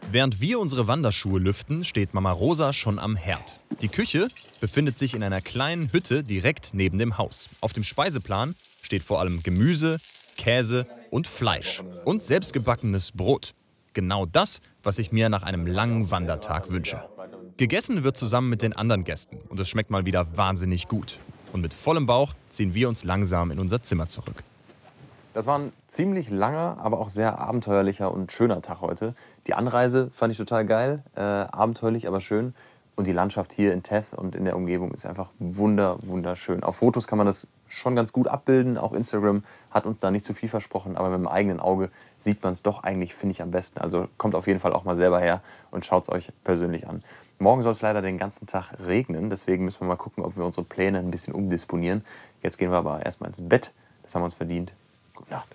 Während wir unsere Wanderschuhe lüften, steht Mama Rosa schon am Herd. Die Küche befindet sich in einer kleinen Hütte direkt neben dem Haus. Auf dem Speiseplan steht vor allem Gemüse, Käse und Fleisch und selbstgebackenes Brot. Genau das, was ich mir nach einem langen Wandertag wünsche. Gegessen wird zusammen mit den anderen Gästen und es schmeckt mal wieder wahnsinnig gut. Und mit vollem Bauch ziehen wir uns langsam in unser Zimmer zurück. Das war ein ziemlich langer, aber auch sehr abenteuerlicher und schöner Tag heute. Die Anreise fand ich total geil, abenteuerlich, aber schön. Und die Landschaft hier in Teth und in der Umgebung ist einfach wunderschön. Auf Fotos kann man das schon ganz gut abbilden. Auch Instagram hat uns da nicht zu viel versprochen. Aber mit dem eigenen Auge sieht man es doch eigentlich, finde ich, am besten. Also kommt auf jeden Fall auch mal selber her und schaut es euch persönlich an. Morgen soll es leider den ganzen Tag regnen. Deswegen müssen wir mal gucken, ob wir unsere Pläne ein bisschen umdisponieren. Jetzt gehen wir aber erstmal ins Bett. Das haben wir uns verdient. Gute Nacht.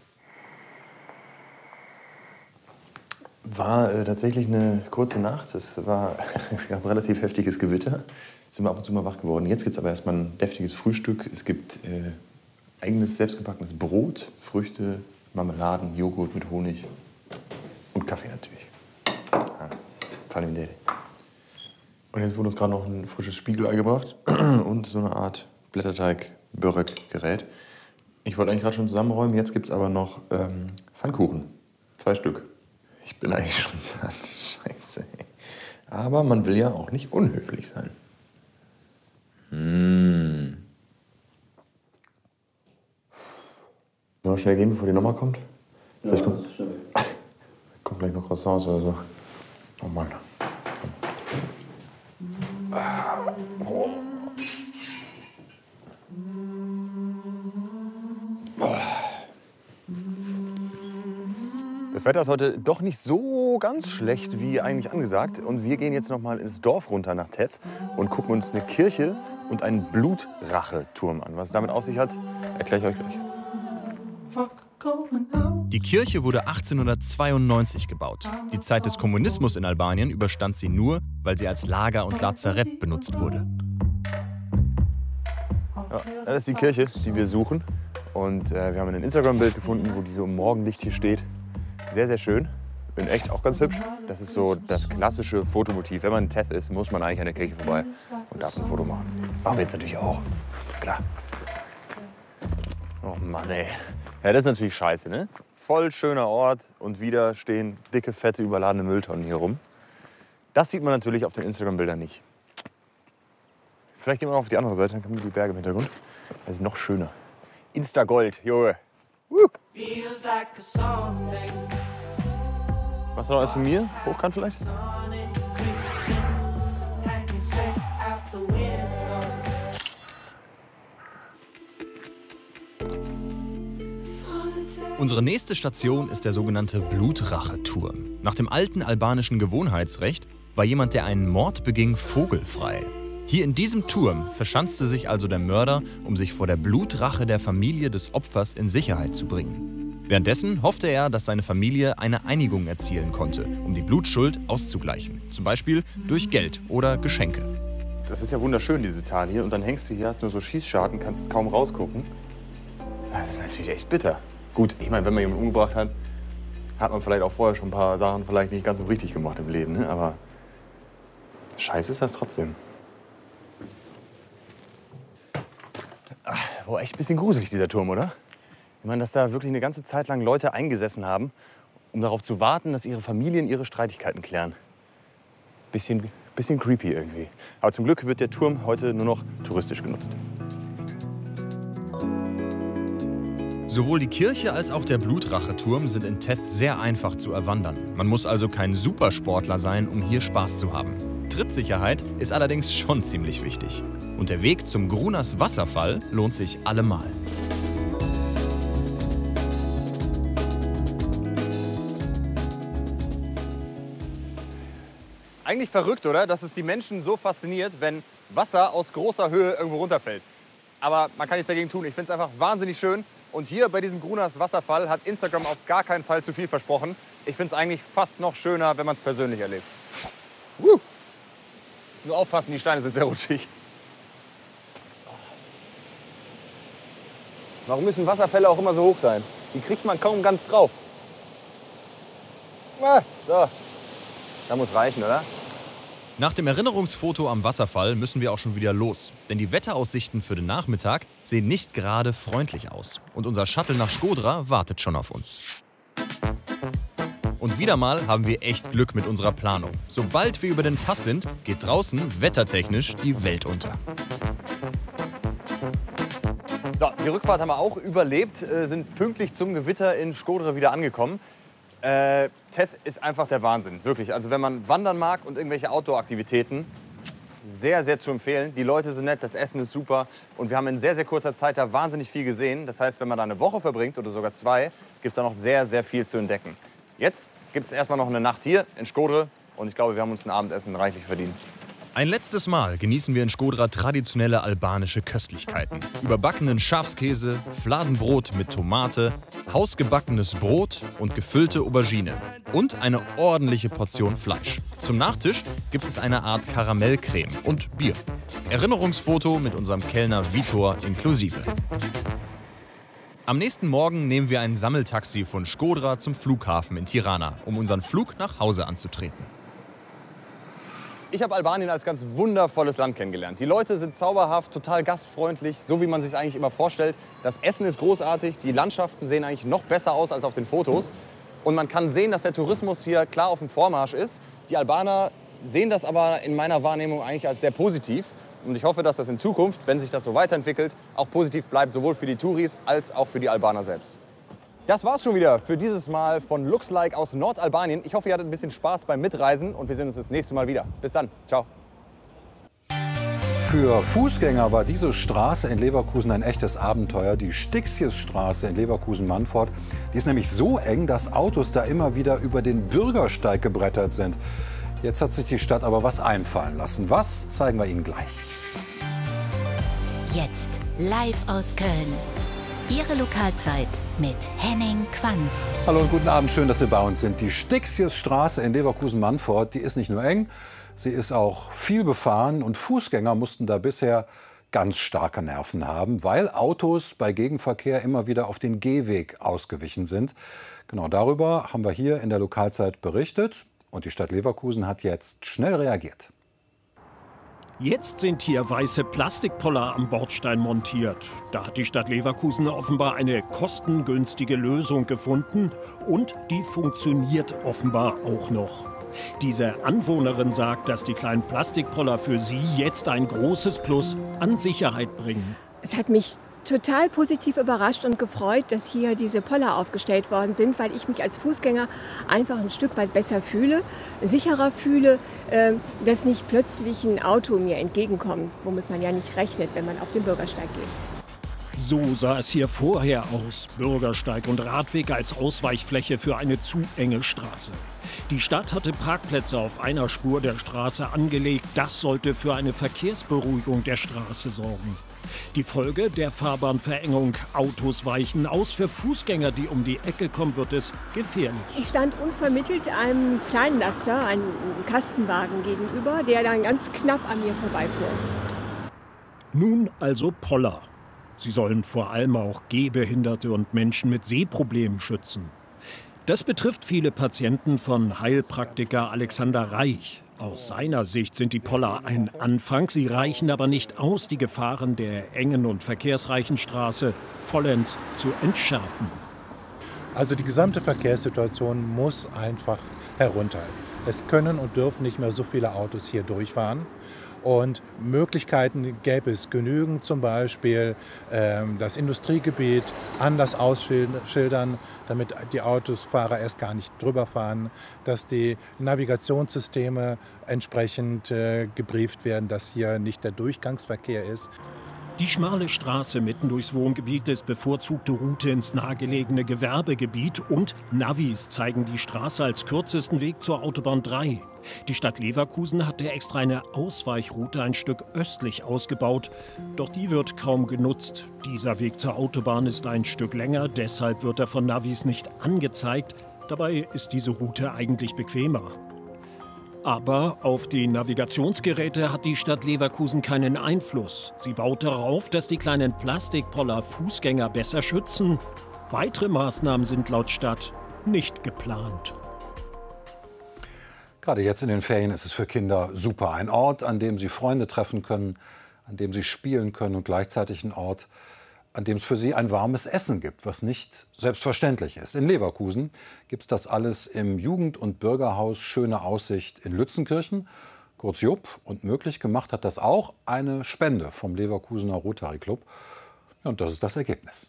War tatsächlich eine kurze Nacht. Es war ein relativ heftiges Gewitter. Sind wir ab und zu mal wach geworden. Jetzt gibt es aber erstmal ein deftiges Frühstück. Es gibt eigenes selbstgebackenes Brot, Früchte, Marmeladen, Joghurt mit Honig und Kaffee natürlich. Und jetzt wurde uns gerade noch ein frisches Spiegelei gebracht und so eine Art Blätterteig-Börek-Gerät. Ich wollte eigentlich gerade schon zusammenräumen. Jetzt gibt es aber noch Pfannkuchen. 2 Stück. Ich bin eigentlich schon satt. Scheiße. Ey. Aber man will ja auch nicht unhöflich sein. Sollen wir schnell gehen, bevor die Nummer kommt? Ja, Vielleicht kommt gleich noch Croissants oder so. Oh Mann. Das Wetter ist heute doch nicht so ganz schlecht wie eigentlich angesagt. Und wir gehen jetzt noch mal ins Dorf runter nach Teth und gucken uns eine Kirche und einen Blutracheturm an. Was es damit auf sich hat, erkläre ich euch gleich. Die Kirche wurde 1892 gebaut. Die Zeit des Kommunismus in Albanien überstand sie nur, weil sie als Lager und Lazarett benutzt wurde. Ja, das ist die Kirche, die wir suchen. Und wir haben ein Instagram-Bild gefunden, wo die so im Morgenlicht hier steht. Sehr schön. Bin echt auch ganz hübsch. Das ist so das klassische Fotomotiv. Wenn man in Teth ist, muss man eigentlich an der Kirche vorbei und darf ein Foto machen. Machen wir jetzt natürlich auch. Klar. Oh Mann, ey. Ja, das ist natürlich scheiße, ne? Voll schöner Ort und wieder stehen dicke, fette, überladene Mülltonnen hier rum. Das sieht man natürlich auf den Instagram-Bildern nicht. Vielleicht gehen wir noch auf die andere Seite, dann kommen die Berge im Hintergrund. Das ist noch schöner. Insta-Gold, Junge. Was noch eins von mir? Hochkant vielleicht? Unsere nächste Station ist der sogenannte Blutracheturm. Nach dem alten albanischen Gewohnheitsrecht war jemand, der einen Mord beging, vogelfrei. Hier in diesem Turm verschanzte sich also der Mörder, um sich vor der Blutrache der Familie des Opfers in Sicherheit zu bringen. Währenddessen hoffte er, dass seine Familie eine Einigung erzielen konnte, um die Blutschuld auszugleichen. Zum Beispiel durch Geld oder Geschenke. Das ist ja wunderschön, diese Tal hier. Und dann hängst du hier, hast nur so Schießscharten, kannst kaum rausgucken. Das ist natürlich echt bitter. Gut, ich meine, wenn man jemanden umgebracht hat, hat man vielleicht auch vorher schon ein paar Sachen vielleicht nicht ganz so richtig gemacht im Leben. Ne? Aber scheiße ist das trotzdem. Boah, echt ein bisschen gruselig, dieser Turm, oder? Ich meine, dass da wirklich eine ganze Zeit lang Leute eingesessen haben, um darauf zu warten, dass ihre Familien ihre Streitigkeiten klären. Bisschen creepy irgendwie. Aber zum Glück wird der Turm heute nur noch touristisch genutzt. Sowohl die Kirche als auch der Blutracheturm sind in Teth sehr einfach zu erwandern. Man muss also kein Supersportler sein, um hier Spaß zu haben. Trittsicherheit ist allerdings schon ziemlich wichtig. Und der Weg zum Grunas Wasserfall lohnt sich allemal. Eigentlich verrückt, oder? Dass es die Menschen so fasziniert, wenn Wasser aus großer Höhe irgendwo runterfällt. Aber man kann nichts dagegen tun. Ich finde es einfach wahnsinnig schön. Und hier bei diesem Grunas Wasserfall hat Instagram auf gar keinen Fall zu viel versprochen. Ich finde es eigentlich fast noch schöner, wenn man es persönlich erlebt. Nur aufpassen, die Steine sind sehr rutschig. Warum müssen Wasserfälle auch immer so hoch sein? Die kriegt man kaum ganz drauf. So. Das muss reichen, oder? Nach dem Erinnerungsfoto am Wasserfall müssen wir auch schon wieder los. Denn die Wetteraussichten für den Nachmittag sehen nicht gerade freundlich aus. Und unser Shuttle nach Shkodra wartet schon auf uns. Und wieder mal haben wir echt Glück mit unserer Planung. Sobald wir über den Pass sind, geht draußen wettertechnisch die Welt unter. So, die Rückfahrt haben wir auch überlebt, sind pünktlich zum Gewitter in Shkodra wieder angekommen. Teth ist einfach der Wahnsinn, wirklich. Also wenn man wandern mag und irgendwelche Outdoor-Aktivitäten, sehr, sehr zu empfehlen. Die Leute sind nett, das Essen ist super und wir haben in sehr, sehr kurzer Zeit da wahnsinnig viel gesehen. Das heißt, wenn man da eine Woche verbringt oder sogar 2, gibt es da noch sehr, sehr viel zu entdecken. Jetzt gibt es erstmal noch eine Nacht hier in Shkodra und ich glaube, wir haben uns ein Abendessen reichlich verdient. Ein letztes Mal genießen wir in Shkodra traditionelle albanische Köstlichkeiten. Überbackenen Schafskäse, Fladenbrot mit Tomate, hausgebackenes Brot und gefüllte Aubergine. Und eine ordentliche Portion Fleisch. Zum Nachtisch gibt es eine Art Karamellcreme und Bier. Erinnerungsfoto mit unserem Kellner Vitor inklusive. Am nächsten Morgen nehmen wir ein Sammeltaxi von Shkodra zum Flughafen in Tirana, um unseren Flug nach Hause anzutreten. Ich habe Albanien als ganz wundervolles Land kennengelernt. Die Leute sind zauberhaft, total gastfreundlich, so wie man sich eigentlich immer vorstellt. Das Essen ist großartig, die Landschaften sehen eigentlich noch besser aus als auf den Fotos. Und man kann sehen, dass der Tourismus hier klar auf dem Vormarsch ist. Die Albaner sehen das aber in meiner Wahrnehmung eigentlich als sehr positiv. Und ich hoffe, dass das in Zukunft, wenn sich das so weiterentwickelt, auch positiv bleibt, sowohl für die Touris als auch für die Albaner selbst. Das war's schon wieder für dieses Mal von Looks Like aus Nordalbanien. Ich hoffe, ihr hattet ein bisschen Spaß beim Mitreisen und wir sehen uns das nächste Mal wieder. Bis dann. Ciao. Für Fußgänger war diese Straße in Leverkusen ein echtes Abenteuer. Die Stixiusstraße in Leverkusen-Mannfort, die ist nämlich so eng, dass Autos da immer wieder über den Bürgersteig gebrettert sind. Jetzt hat sich die Stadt aber was einfallen lassen. Was, zeigen wir Ihnen gleich. Jetzt live aus Köln. Ihre Lokalzeit mit Henning Quanz. Hallo und guten Abend, schön, dass Sie bei uns sind. Die Stixiusstraße in Leverkusen-Mannfort, die ist nicht nur eng, sie ist auch viel befahren und Fußgänger mussten da bisher ganz starke Nerven haben, weil Autos bei Gegenverkehr immer wieder auf den Gehweg ausgewichen sind. Genau darüber haben wir hier in der Lokalzeit berichtet und die Stadt Leverkusen hat jetzt schnell reagiert. Jetzt sind hier weiße Plastikpoller am Bordstein montiert. Da hat die Stadt Leverkusen offenbar eine kostengünstige Lösung gefunden und die funktioniert offenbar auch noch. Diese Anwohnerin sagt, dass die kleinen Plastikpoller für sie jetzt ein großes Plus an Sicherheit bringen. Es hat mich total positiv überrascht und gefreut, dass hier diese Poller aufgestellt worden sind, weil ich mich als Fußgänger einfach ein Stück weit besser fühle, sicherer fühle, dass nicht plötzlich ein Auto mir entgegenkommt, womit man ja nicht rechnet, wenn man auf den Bürgersteig geht. So sah es hier vorher aus. Bürgersteig und Radweg als Ausweichfläche für eine zu enge Straße. Die Stadt hatte Parkplätze auf einer Spur der Straße angelegt. Das sollte für eine Verkehrsberuhigung der Straße sorgen. Die Folge der Fahrbahnverengung: Autos weichen aus. Für Fußgänger, die um die Ecke kommen, wird es gefährlich. Ich stand unvermittelt einem kleinen Laster, einem Kastenwagen gegenüber, der dann ganz knapp an mir vorbeifuhr. Nun also Poller. Sie sollen vor allem auch Gehbehinderte und Menschen mit Sehproblemen schützen. Das betrifft viele Patienten von Heilpraktiker Alexander Reich. Aus seiner Sicht sind die Poller ein Anfang. Sie reichen aber nicht aus, die Gefahren der engen und verkehrsreichen Straße vollends zu entschärfen. Also die gesamte Verkehrssituation muss einfach herunter. Es können und dürfen nicht mehr so viele Autos hier durchfahren. Und Möglichkeiten gäbe es genügend, zum Beispiel das Industriegebiet anders ausschildern, damit die Autofahrer erst gar nicht drüber fahren, dass die Navigationssysteme entsprechend gebrieft werden, dass hier nicht der Durchgangsverkehr ist. Die schmale Straße mitten durchs Wohngebiet ist bevorzugte Route ins nahegelegene Gewerbegebiet und Navis zeigen die Straße als kürzesten Weg zur Autobahn 3. Die Stadt Leverkusen hatte extra eine Ausweichroute ein Stück östlich ausgebaut, doch die wird kaum genutzt. Dieser Weg zur Autobahn ist ein Stück länger, deshalb wird er von Navis nicht angezeigt. Dabei ist diese Route eigentlich bequemer. Aber auf die Navigationsgeräte hat die Stadt Leverkusen keinen Einfluss. Sie baut darauf, dass die kleinen Plastikpoller Fußgänger besser schützen. Weitere Maßnahmen sind laut Stadt nicht geplant. Gerade jetzt in den Ferien ist es für Kinder super. Ein Ort, an dem sie Freunde treffen können, an dem sie spielen können und gleichzeitig ein Ort, an dem es für sie ein warmes Essen gibt, was nicht selbstverständlich ist. In Leverkusen gibt es das alles im Jugend- und Bürgerhaus Schöne Aussicht in Lützenkirchen, kurz JUB. Und möglich gemacht hat das auch eine Spende vom Leverkusener Rotary Club. Ja, und das ist das Ergebnis.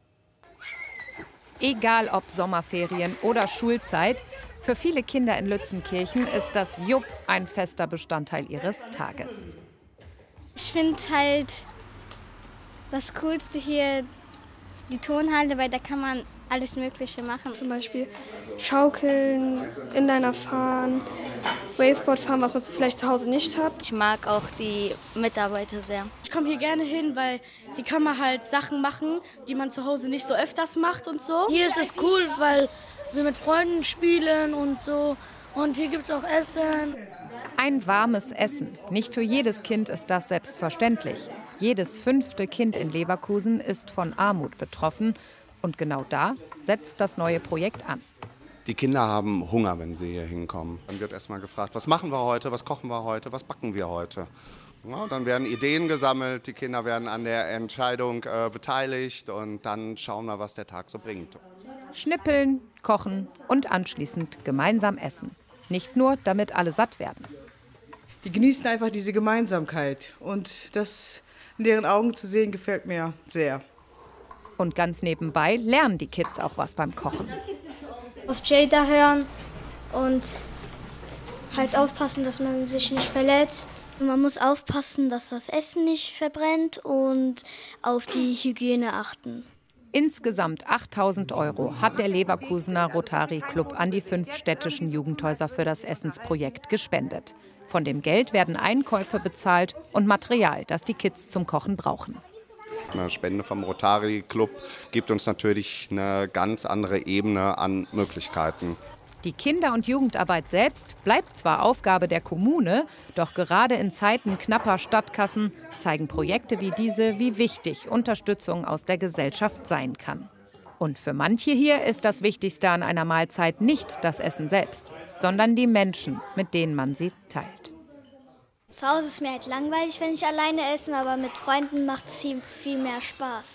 Egal ob Sommerferien oder Schulzeit, für viele Kinder in Lützenkirchen ist das JUB ein fester Bestandteil ihres Tages. Ich finde halt das Coolste hier die Turnhalle, weil da kann man alles Mögliche machen. Zum Beispiel schaukeln, Inliner fahren, Waveboard fahren, was man vielleicht zu Hause nicht hat. Ich mag auch die Mitarbeiter sehr. Ich komme hier gerne hin, weil hier kann man halt Sachen machen, die man zu Hause nicht so öfters macht und so. Hier ist es cool, weil wir mit Freunden spielen und so. Und hier gibt es auch Essen. Ein warmes Essen. Nicht für jedes Kind ist das selbstverständlich. Jedes 5. Kind in Leverkusen ist von Armut betroffen. Und genau da setzt das neue Projekt an. Die Kinder haben Hunger, wenn sie hier hinkommen. Dann wird erst mal gefragt, was machen wir heute, was kochen wir heute, was backen wir heute. Ja, dann werden Ideen gesammelt, die Kinder werden an der Entscheidung beteiligt und dann schauen wir, was der Tag so bringt. Schnippeln, kochen und anschließend gemeinsam essen. Nicht nur, damit alle satt werden. Die genießen einfach diese Gemeinsamkeit und das in deren Augen zu sehen, gefällt mir sehr. Und ganz nebenbei lernen die Kids auch was beim Kochen. Auf Jada hören und halt aufpassen, dass man sich nicht verletzt. Man muss aufpassen, dass das Essen nicht verbrennt und auf die Hygiene achten. Insgesamt 8.000 € hat der Leverkusener Rotary Club an die 5 städtischen Jugendhäuser für das Essensprojekt gespendet. Von dem Geld werden Einkäufe bezahlt und Material, das die Kids zum Kochen brauchen. Eine Spende vom Rotary Club gibt uns natürlich eine ganz andere Ebene an Möglichkeiten. Die Kinder- und Jugendarbeit selbst bleibt zwar Aufgabe der Kommune, doch gerade in Zeiten knapper Stadtkassen zeigen Projekte wie diese, wie wichtig Unterstützung aus der Gesellschaft sein kann. Und für manche hier ist das Wichtigste an einer Mahlzeit nicht das Essen selbst, sondern die Menschen, mit denen man sie teilt. Zu Hause ist mir halt langweilig, wenn ich alleine esse, aber mit Freunden macht es viel mehr Spaß.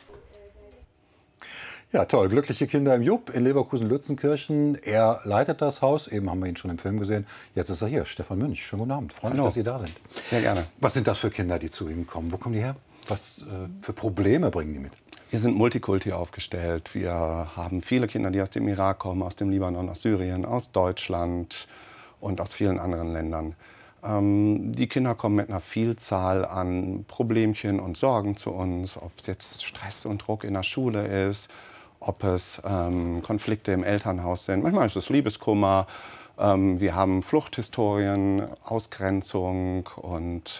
Ja, toll. Glückliche Kinder im JUB in Leverkusen-Lützenkirchen. Er leitet das Haus. Eben haben wir ihn schon im Film gesehen. Jetzt ist er hier. Stefan Münch. Schönen guten Abend. Freue mich, dass Sie da sind. Sehr gerne. Was sind das für Kinder, die zu ihm kommen? Wo kommen die her? Was für Probleme bringen die mit? Wir sind Multikulti aufgestellt. Wir haben viele Kinder, die aus dem Irak kommen, aus dem Libanon, aus Syrien, aus Deutschland und aus vielen anderen Ländern. Die Kinder kommen mit einer Vielzahl an Problemchen und Sorgen zu uns, ob es jetzt Stress und Druck in der Schule ist, ob es Konflikte im Elternhaus sind. Manchmal ist es Liebeskummer. Wir haben Fluchthistorien, Ausgrenzung und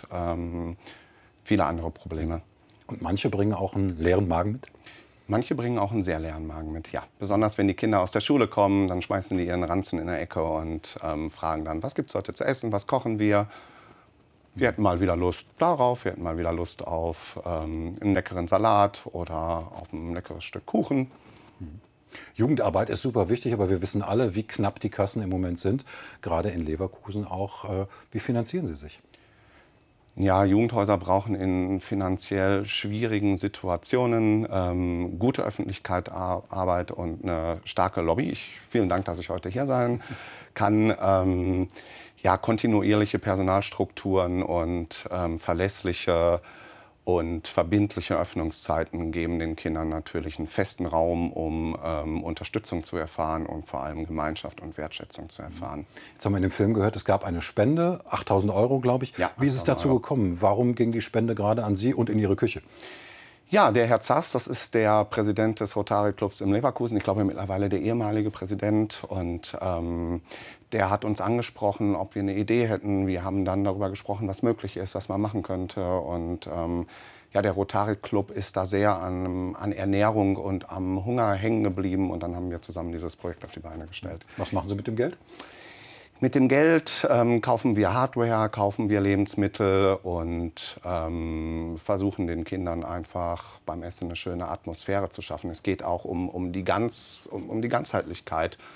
viele andere Probleme. Und manche bringen auch einen leeren Magen mit? Manche bringen auch einen sehr leeren Magen mit, ja. Besonders wenn die Kinder aus der Schule kommen, dann schmeißen die ihren Ranzen in der Ecke und fragen dann, was gibt's heute zu essen, was kochen wir? Wir hätten mal wieder Lust darauf, wir hätten mal wieder Lust auf einen leckeren Salat oder auf ein leckeres Stück Kuchen. Jugendarbeit ist super wichtig, aber wir wissen alle, wie knapp die Kassen im Moment sind. Gerade in Leverkusen auch. Wie finanzieren Sie sich? Ja, Jugendhäuser brauchen in finanziell schwierigen Situationen gute Öffentlichkeitsarbeit und eine starke Lobby. Vielen Dank, dass ich heute hier sein kann. Ja, kontinuierliche Personalstrukturen und verlässliche und verbindliche Öffnungszeiten geben den Kindern natürlich einen festen Raum, um Unterstützung zu erfahren und vor allem Gemeinschaft und Wertschätzung zu erfahren. Jetzt haben wir in dem Film gehört, es gab eine Spende, 8.000 €, glaube ich. Ja, wie ist es dazu gekommen? Warum ging die Spende gerade an Sie und in Ihre Küche? Ja, der Herr Zass, das ist der Präsident des Rotary Clubs in Leverkusen. Ich glaube mittlerweile der ehemalige Präsident. Und der hat uns angesprochen, ob wir eine Idee hätten. Wir haben dann darüber gesprochen, was möglich ist, was man machen könnte. Und ja, der Rotary Club ist da sehr an Ernährung und am Hunger hängen geblieben. Und dann haben wir zusammen dieses Projekt auf die Beine gestellt. Was machen Sie mit dem Geld? Mit dem Geld kaufen wir Hardware, kaufen wir Lebensmittel und versuchen den Kindern einfach beim Essen eine schöne Atmosphäre zu schaffen. Es geht auch um die Ganzheitlichkeit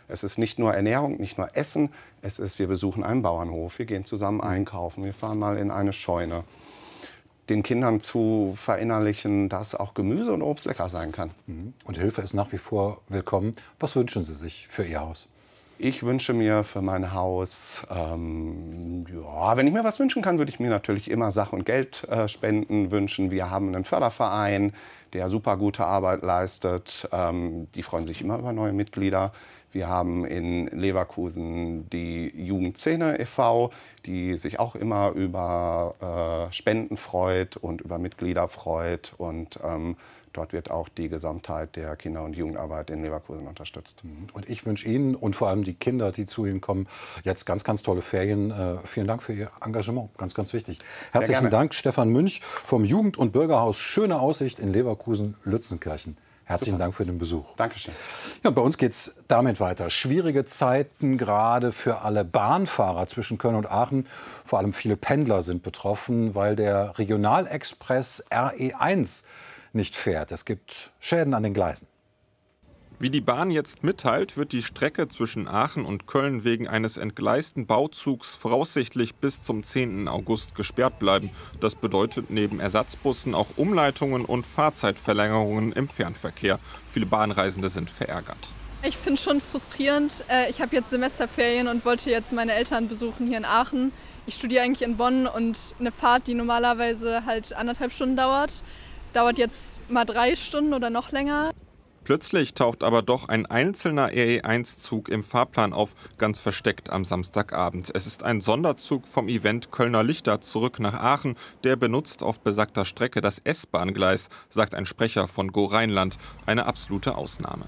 Es ist nicht nur Ernährung, nicht nur Essen, es ist, wir besuchen einen Bauernhof, wir gehen zusammen einkaufen, wir fahren mal in eine Scheune. Den Kindern zu verinnerlichen, dass auch Gemüse und Obst lecker sein kann. Und Hilfe ist nach wie vor willkommen. Was wünschen Sie sich für Ihr Haus? Ich wünsche mir für mein Haus, ja, wenn ich mir was wünschen kann, würde ich mir natürlich immer Sach- und Geldspenden wünschen. Wir haben einen Förderverein, der super gute Arbeit leistet. Die freuen sich immer über neue Mitglieder. Wir haben in Leverkusen die Jugendszene e.V., die sich auch immer über Spenden freut und über Mitglieder freut. Und dort wird auch die Gesamtheit der Kinder- und Jugendarbeit in Leverkusen unterstützt. Und ich wünsche Ihnen und vor allem die Kinder, die zu Ihnen kommen, jetzt ganz, ganz tolle Ferien. Vielen Dank für Ihr Engagement, ganz, ganz wichtig. Herzlichen Dank, Stefan Münch vom Jugend- und Bürgerhaus Schöne Aussicht in Leverkusen-Lützenkirchen. Herzlichen Dank für den Besuch. Dankeschön. Ja, bei uns geht es damit weiter. Schwierige Zeiten gerade für alle Bahnfahrer zwischen Köln und Aachen. Vor allem viele Pendler sind betroffen, weil der Regionalexpress RE1 nicht fährt. Es gibt Schäden an den Gleisen. Wie die Bahn jetzt mitteilt, wird die Strecke zwischen Aachen und Köln wegen eines entgleisten Bauzugs voraussichtlich bis zum 10. August gesperrt bleiben. Das bedeutet neben Ersatzbussen auch Umleitungen und Fahrzeitverlängerungen im Fernverkehr. Viele Bahnreisende sind verärgert. Ich finde es schon frustrierend. Ich habe jetzt Semesterferien und wollte jetzt meine Eltern besuchen hier in Aachen. Ich studiere eigentlich in Bonn und eine Fahrt, die normalerweise halt 1,5 Stunden dauert jetzt mal 3 Stunden oder noch länger. Plötzlich taucht aber doch ein einzelner RE1-Zug im Fahrplan auf, ganz versteckt am Samstagabend. Es ist ein Sonderzug vom Event Kölner Lichter zurück nach Aachen. Der benutzt auf besagter Strecke das S-Bahn-Gleis, sagt ein Sprecher von Go Rheinland. Eine absolute Ausnahme.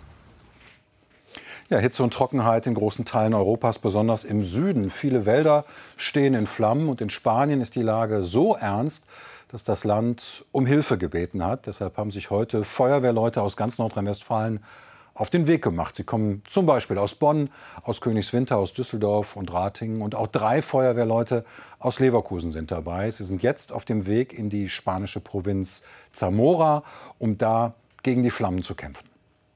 Ja, Hitze und Trockenheit in großen Teilen Europas, besonders im Süden. Viele Wälder stehen in Flammen und in Spanien ist die Lage so ernst, dass das Land um Hilfe gebeten hat. Deshalb haben sich heute Feuerwehrleute aus ganz Nordrhein-Westfalen auf den Weg gemacht. Sie kommen zum Beispiel aus Bonn, aus Königswinter, aus Düsseldorf und Ratingen. Und auch 3 Feuerwehrleute aus Leverkusen sind dabei. Sie sind jetzt auf dem Weg in die spanische Provinz Zamora, um da gegen die Flammen zu kämpfen.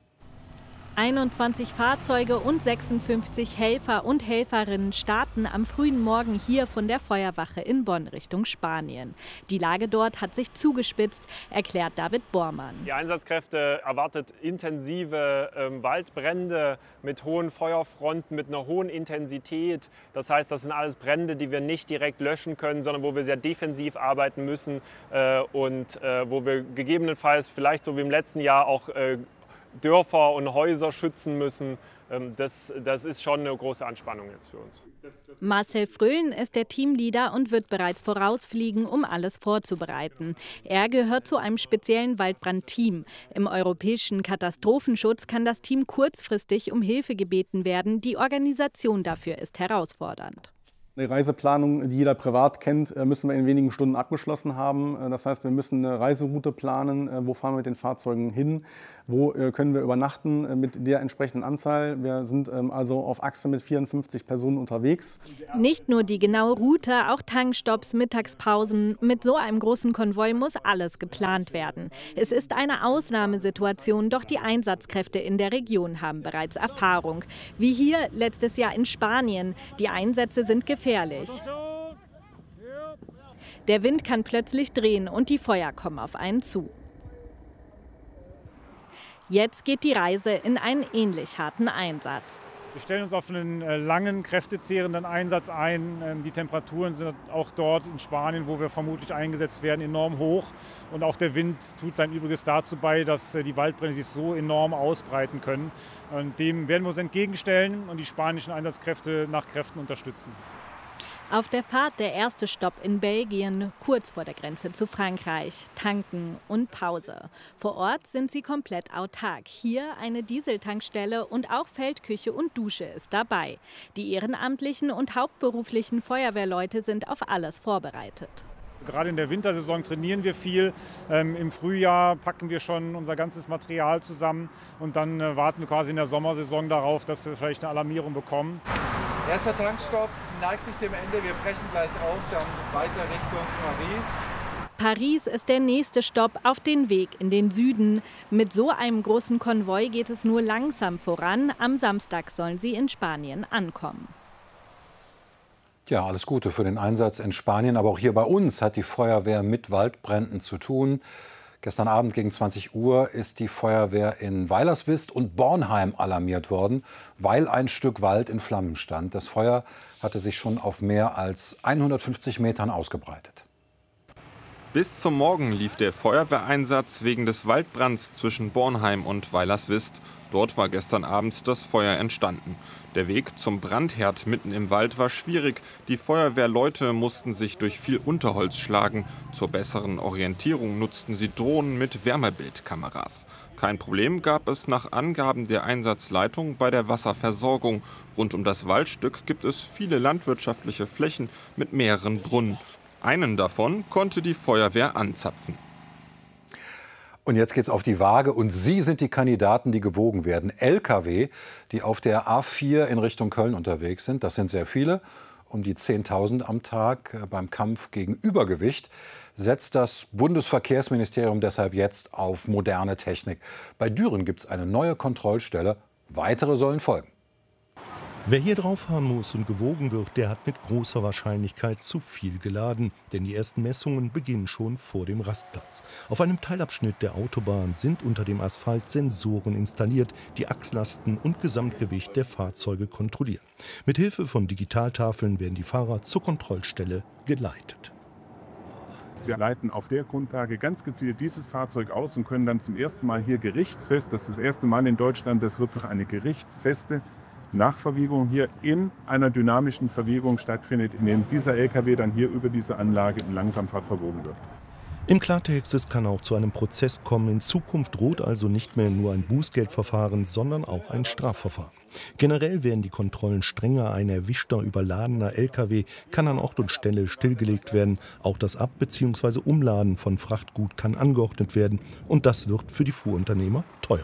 21 Fahrzeuge und 56 Helfer und Helferinnen starten am frühen Morgen hier von der Feuerwache in Bonn Richtung Spanien. Die Lage dort hat sich zugespitzt, erklärt David Bormann. Die Einsatzkräfte erwartet intensive Waldbrände mit hohen Feuerfronten, mit einer hohen Intensität. Das heißt, das sind alles Brände, die wir nicht direkt löschen können, sondern wo wir sehr defensiv arbeiten müssen und wo wir gegebenenfalls vielleicht so wie im letzten Jahr auch Dörfer und Häuser schützen müssen. Das ist schon eine große Anspannung jetzt für uns. Marcel Fröhlen ist der Teamleader und wird bereits vorausfliegen, um alles vorzubereiten. Er gehört zu einem speziellen Waldbrandteam. Im europäischen Katastrophenschutz kann das Team kurzfristig um Hilfe gebeten werden. Die Organisation dafür ist herausfordernd. Eine Reiseplanung, die jeder privat kennt, müssen wir in wenigen Stunden abgeschlossen haben. Das heißt, wir müssen eine Reiseroute planen. Wo fahren wir mit den Fahrzeugen hin? Wo können wir übernachten mit der entsprechenden Anzahl? Wir sind also auf Achse mit 54 Personen unterwegs. Nicht nur die genaue Route, auch Tankstopps, Mittagspausen. Mit so einem großen Konvoi muss alles geplant werden. Es ist eine Ausnahmesituation, doch die Einsatzkräfte in der Region haben bereits Erfahrung. Wie hier letztes Jahr in Spanien. Die Einsätze sind gefährlich. Der Wind kann plötzlich drehen und die Feuer kommen auf einen zu. Jetzt geht die Reise in einen ähnlich harten Einsatz. Wir stellen uns auf einen langen, kräftezehrenden Einsatz ein. Die Temperaturen sind auch dort in Spanien, wo wir vermutlich eingesetzt werden, enorm hoch. Und auch der Wind tut sein Übriges dazu bei, dass die Waldbrände sich so enorm ausbreiten können. Und dem werden wir uns entgegenstellen und die spanischen Einsatzkräfte nach Kräften unterstützen. Auf der Fahrt der erste Stopp in Belgien, kurz vor der Grenze zu Frankreich. Tanken und Pause. Vor Ort sind sie komplett autark. Hier eine Dieseltankstelle und auch Feldküche und Dusche ist dabei. Die ehrenamtlichen und hauptberuflichen Feuerwehrleute sind auf alles vorbereitet. Gerade in der Wintersaison trainieren wir viel. Im Frühjahr packen wir schon unser ganzes Material zusammen und dann warten wir quasi in der Sommersaison darauf, dass wir vielleicht eine Alarmierung bekommen. Erster Tankstopp neigt sich dem Ende. Wir brechen gleich auf, dann weiter Richtung Paris. Paris ist der nächste Stopp auf den Weg in den Süden. Mit so einem großen Konvoi geht es nur langsam voran. Am Samstag sollen sie in Spanien ankommen. Ja, alles Gute für den Einsatz in Spanien. Aber auch hier bei uns hat die Feuerwehr mit Waldbränden zu tun. Gestern Abend gegen 20 Uhr ist die Feuerwehr in Weilerswist und Bornheim alarmiert worden, weil ein Stück Wald in Flammen stand. Das Feuer hatte sich schon auf mehr als 150 Metern ausgebreitet. Bis zum Morgen lief der Feuerwehreinsatz wegen des Waldbrands zwischen Bornheim und Weilerswist. Dort war gestern Abend das Feuer entstanden. Der Weg zum Brandherd mitten im Wald war schwierig. Die Feuerwehrleute mussten sich durch viel Unterholz schlagen. Zur besseren Orientierung nutzten sie Drohnen mit Wärmebildkameras. Kein Problem gab es nach Angaben der Einsatzleitung bei der Wasserversorgung. Rund um das Waldstück gibt es viele landwirtschaftliche Flächen mit mehreren Brunnen. Einen davon konnte die Feuerwehr anzapfen. Und jetzt geht's auf die Waage und Sie sind die Kandidaten, die gewogen werden. Lkw, die auf der A4 in Richtung Köln unterwegs sind, das sind sehr viele, um die 10.000 am Tag. Beim Kampf gegen Übergewicht setzt das Bundesverkehrsministerium deshalb jetzt auf moderne Technik. Bei Düren gibt es eine neue Kontrollstelle, weitere sollen folgen. Wer hier drauf fahren muss und gewogen wird, der hat mit großer Wahrscheinlichkeit zu viel geladen. Denn die ersten Messungen beginnen schon vor dem Rastplatz. Auf einem Teilabschnitt der Autobahn sind unter dem Asphalt Sensoren installiert, die Achslasten und Gesamtgewicht der Fahrzeuge kontrollieren. Mit Hilfe von Digitaltafeln werden die Fahrer zur Kontrollstelle geleitet. Wir leiten auf der Grundlage ganz gezielt dieses Fahrzeug aus und können dann zum ersten Mal hier gerichtsfest, das ist das erste Mal in Deutschland, das wird durch eine gerichtsfeste Nachverwiegung hier in einer dynamischen Verwiegung stattfindet, indem dieser LKW dann hier über diese Anlage in Langsamfahrt verwogen wird. Im Klartext, es kann auch zu einem Prozess kommen. In Zukunft droht also nicht mehr nur ein Bußgeldverfahren, sondern auch ein Strafverfahren. Generell werden die Kontrollen strenger. Ein erwischter, überladener LKW kann an Ort und Stelle stillgelegt werden. Auch das Ab- bzw. Umladen von Frachtgut kann angeordnet werden. Und das wird für die Fuhrunternehmer teuer.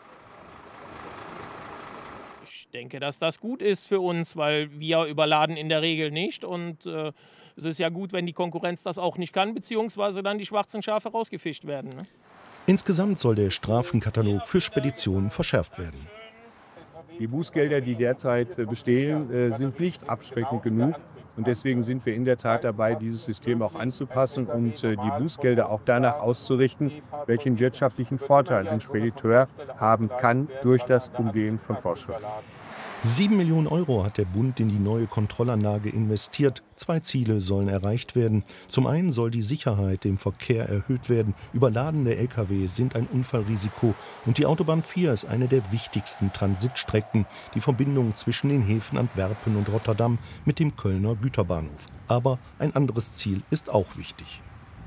Ich denke, dass das gut ist für uns, weil wir überladen in der Regel nicht. Und es ist ja gut, wenn die Konkurrenz das auch nicht kann, beziehungsweise dann die schwarzen Schafe rausgefischt werden. Ne? Insgesamt soll der Strafenkatalog für Speditionen verschärft werden. Die Bußgelder, die derzeit bestehen, sind nicht abschreckend genug. Und deswegen sind wir in der Tat dabei, dieses System auch anzupassen und die Bußgelder auch danach auszurichten, welchen wirtschaftlichen Vorteil ein Spediteur haben kann durch das Umgehen von Vorschriften. 7 Millionen Euro hat der Bund in die neue Kontrollanlage investiert. 2 Ziele sollen erreicht werden. Zum einen soll die Sicherheit im Verkehr erhöht werden. Überladene Lkw sind ein Unfallrisiko. Und die Autobahn 4 ist eine der wichtigsten Transitstrecken. Die Verbindung zwischen den Häfen Antwerpen und Rotterdam mit dem Kölner Güterbahnhof. Aber ein anderes Ziel ist auch wichtig.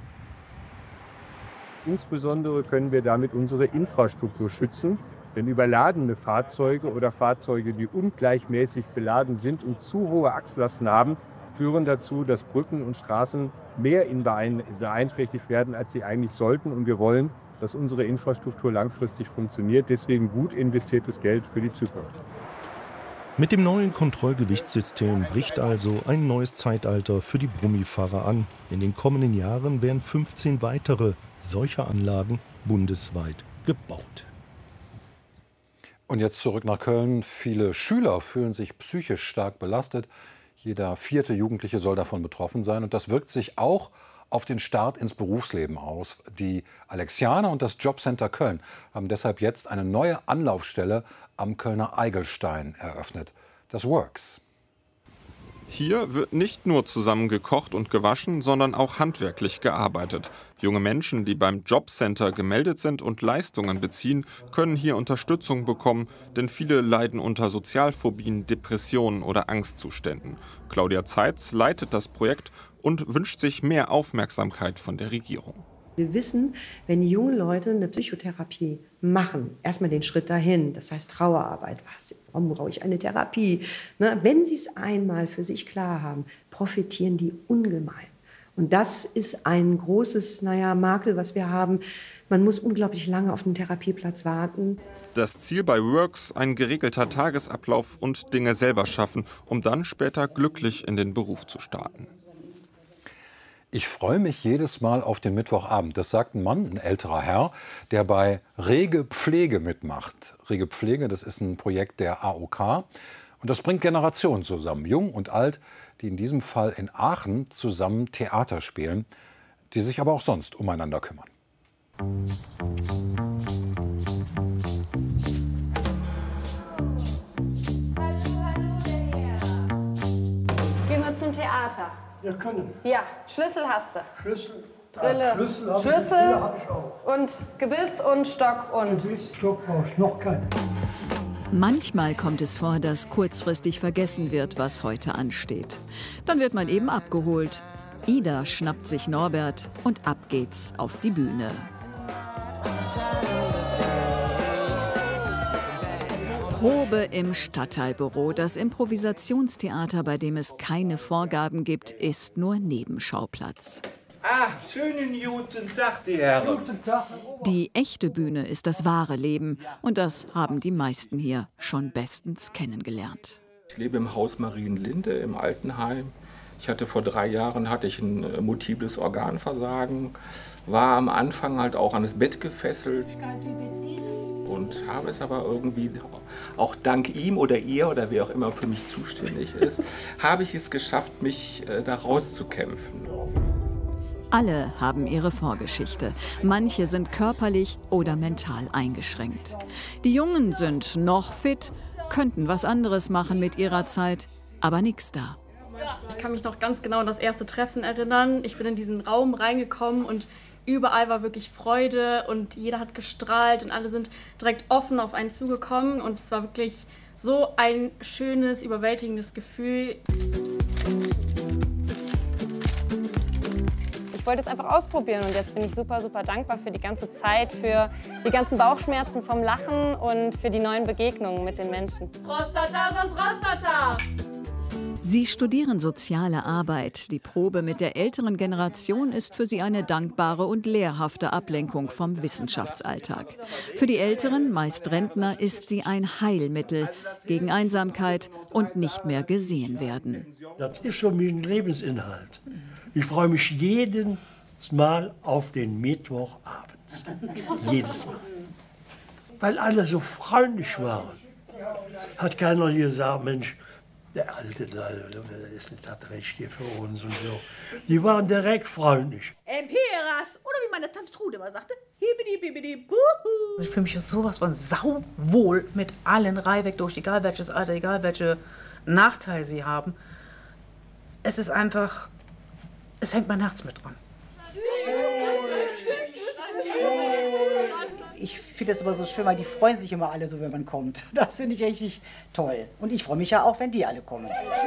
Insbesondere können wir damit unsere Infrastruktur schützen. Denn überladene Fahrzeuge oder Fahrzeuge, die ungleichmäßig beladen sind und zu hohe Achslasten haben, führen dazu, dass Brücken und Straßen mehr beeinträchtigt werden, als sie eigentlich sollten. Und wir wollen, dass unsere Infrastruktur langfristig funktioniert. Deswegen gut investiertes Geld für die Zukunft. Mit dem neuen Kontrollgewichtssystem bricht also ein neues Zeitalter für die Brummifahrer an. In den kommenden Jahren werden 15 weitere solcher Anlagen bundesweit gebaut. Und jetzt zurück nach Köln. Viele Schüler fühlen sich psychisch stark belastet. Jeder 4. Jugendliche soll davon betroffen sein. Und das wirkt sich auch auf den Start ins Berufsleben aus. Die Alexianer und das Jobcenter Köln haben deshalb jetzt eine neue Anlaufstelle am Kölner Eigelstein eröffnet. Das Works. Hier wird nicht nur zusammen gekocht und gewaschen, sondern auch handwerklich gearbeitet. Junge Menschen, die beim Jobcenter gemeldet sind und Leistungen beziehen, können hier Unterstützung bekommen, denn viele leiden unter Sozialphobien, Depressionen oder Angstzuständen. Claudia Zeitz leitet das Projekt und wünscht sich mehr Aufmerksamkeit von der Regierung. Wir wissen, wenn die jungen Leute eine Psychotherapie machen, erstmal den Schritt dahin, das heißt Trauerarbeit, warum brauche ich eine Therapie? Ne? Wenn sie es einmal für sich klar haben, profitieren die ungemein. Und das ist ein großes Makel, was wir haben. Man muss unglaublich lange auf den Therapieplatz warten. Das Ziel bei Works, ein geregelter Tagesablauf und Dinge selber schaffen, um dann später glücklich in den Beruf zu starten. Ich freue mich jedes Mal auf den Mittwochabend. Das sagt ein Mann, ein älterer Herr, der bei Rege Pflege mitmacht. Rege Pflege, das ist ein Projekt der AOK. Und das bringt Generationen zusammen, jung und alt, die in diesem Fall in Aachen zusammen Theater spielen, die sich aber auch sonst umeinander kümmern. Gehen wir zum Theater. Wir können. Ja, Schlüssel hast du. Schlüssel. Brille. Schlüssel habe ich auch. Und Gebiss und Stock und. Gebiss, Stock brauche ich noch keinen. Manchmal kommt es vor, dass kurzfristig vergessen wird, was heute ansteht. Dann wird man eben abgeholt. Ida schnappt sich Norbert und ab geht's auf die Bühne. Probe im Stadtteilbüro. Das Improvisationstheater, bei dem es keine Vorgaben gibt, ist nur Nebenschauplatz. Schönen guten Tag, die Herren. Guten Tag. Die echte Bühne ist das wahre Leben. Und das haben die meisten hier schon bestens kennengelernt. Ich lebe im Haus Marienlinde im Altenheim. Vor 3 Jahren hatte ich ein multiples Organversagen, war am Anfang halt auch an das Bett gefesselt und habe es aber irgendwie, auch dank ihm oder ihr oder wer auch immer für mich zuständig ist, habe ich es geschafft, mich da rauszukämpfen. Alle haben ihre Vorgeschichte. Manche sind körperlich oder mental eingeschränkt. Die Jungen sind noch fit, könnten was anderes machen mit ihrer Zeit, aber nix da. Ich kann mich noch ganz genau an das erste Treffen erinnern. Ich bin in diesen Raum reingekommen und überall war wirklich Freude und jeder hat gestrahlt und alle sind direkt offen auf einen zugekommen und es war wirklich so ein schönes, überwältigendes Gefühl. Ich wollte es einfach ausprobieren und jetzt bin ich super, super dankbar für die ganze Zeit, für die ganzen Bauchschmerzen vom Lachen und für die neuen Begegnungen mit den Menschen. Prostata, sonst Rostata! Sie studieren soziale Arbeit. Die Probe mit der älteren Generation ist für sie eine dankbare und lehrhafte Ablenkung vom Wissenschaftsalltag. Für die Älteren, meist Rentner, ist sie ein Heilmittel gegen Einsamkeit und nicht mehr gesehen werden. Das ist für mich ein Lebensinhalt. Ich freue mich jedes Mal auf den Mittwochabend. Jedes Mal. Weil alle so freundlich waren. Hat keiner gesagt, Mensch, der Alte, der ist nicht das Recht hier für uns und so. Die waren direkt freundlich. Empiras, oder wie meine Tante Trude immer sagte, hibidi bibidi buhu. Ich fühle mich sowas von sauwohl mit allen Reihweg durch, egal welches Alter, egal welche Nachteile sie haben. Es ist einfach, es hängt mein Herz mit dran. Ich finde das immer so schön, weil die freuen sich immer alle so, wenn man kommt. Das finde ich richtig toll. Und ich freue mich ja auch, wenn die alle kommen.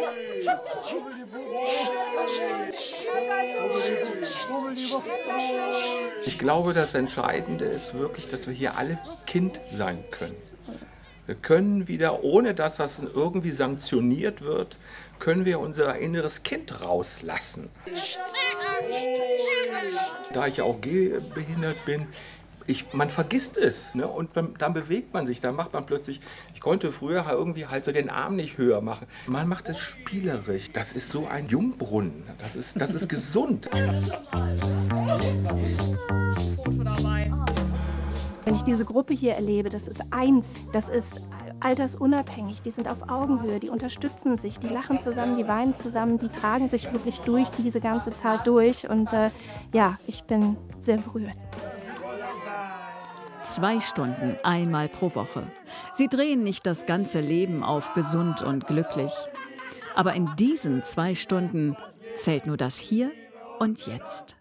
Ich glaube, das Entscheidende ist wirklich, dass wir hier alle Kind sein können. Wir können wieder, ohne dass das irgendwie sanktioniert wird, können wir unser inneres Kind rauslassen. Da ich ja auch gehbehindert bin, man vergisst es, ne? Und dann bewegt man sich, dann macht man plötzlich, ich konnte früher irgendwie halt so den Arm nicht höher machen. Man macht es spielerisch. Das ist so ein Jungbrunnen, das ist gesund. Wenn ich diese Gruppe hier erlebe, das ist eins, das ist altersunabhängig, die sind auf Augenhöhe, die unterstützen sich, die lachen zusammen, die weinen zusammen, die tragen sich wirklich durch diese ganze Zeit durch und ja, ich bin sehr berührt. 2 Stunden, einmal pro Woche. Sie drehen nicht das ganze Leben auf gesund und glücklich. Aber in diesen 2 Stunden zählt nur das Hier und Jetzt.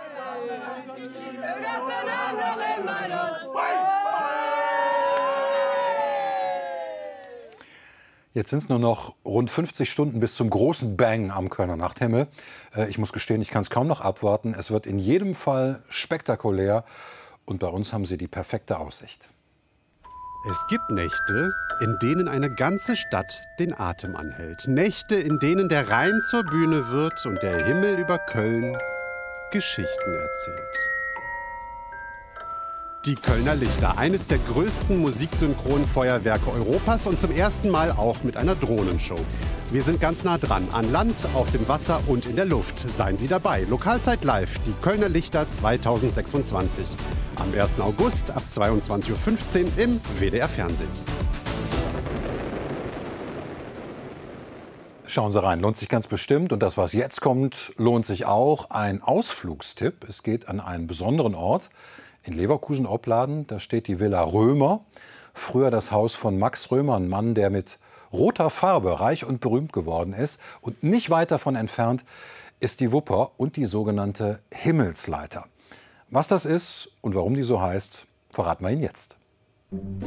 Jetzt sind es nur noch rund 50 Stunden bis zum großen Bang am Kölner Nachthimmel. Ich muss gestehen, ich kann es kaum noch abwarten. Es wird in jedem Fall spektakulär. Und bei uns haben Sie die perfekte Aussicht. Es gibt Nächte, in denen eine ganze Stadt den Atem anhält. Nächte, in denen der Rhein zur Bühne wird und der Himmel über Köln Geschichten erzählt. Die Kölner Lichter, eines der größten Musiksynchronfeuerwerke Europas und zum ersten Mal auch mit einer Drohnenshow. Wir sind ganz nah dran, an Land, auf dem Wasser und in der Luft. Seien Sie dabei. Lokalzeit live, die Kölner Lichter 2026. Am 1. August ab 22:15 Uhr im WDR Fernsehen. Schauen Sie rein, lohnt sich ganz bestimmt. Und das, was jetzt kommt, lohnt sich auch. Ein Ausflugstipp. Es geht an einen besonderen Ort in Leverkusen-Opladen. Da steht die Villa Römer. Früher das Haus von Max Römer, ein Mann, der mit roter Farbe reich und berühmt geworden ist. Und nicht weit davon entfernt ist die Wupper und die sogenannte Himmelsleiter. Was das ist und warum die so heißt, verraten wir Ihnen jetzt.